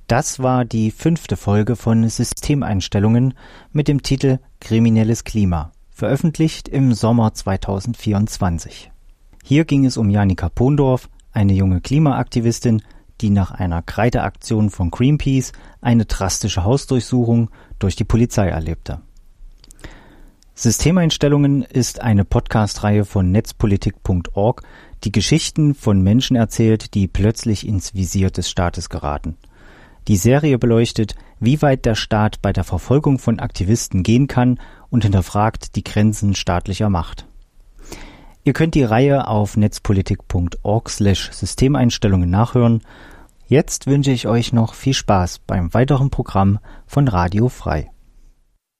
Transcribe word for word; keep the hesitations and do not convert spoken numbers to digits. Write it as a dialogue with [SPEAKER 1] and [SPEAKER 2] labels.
[SPEAKER 1] Das war die fünfte Folge von Systemeinstellungen mit dem Titel Kriminelles Klima, veröffentlicht im Sommer zweitausendvierundzwanzig. Hier ging es um Janika Pondorf, eine junge Klimaaktivistin, die nach einer Kreideaktion von Greenpeace eine drastische Hausdurchsuchung durch die Polizei erlebte. Systemeinstellungen ist eine Podcast-Reihe von netzpolitik punkt org, die Geschichten von Menschen erzählt, die plötzlich ins Visier des Staates geraten. Die Serie beleuchtet, wie weit der Staat bei der Verfolgung von Aktivisten gehen kann und hinterfragt die Grenzen staatlicher Macht. Ihr könnt die Reihe auf netzpolitik punkt org slash Systemeinstellungen nachhören. Jetzt wünsche ich euch noch viel Spaß beim weiteren Programm von Radio Frei.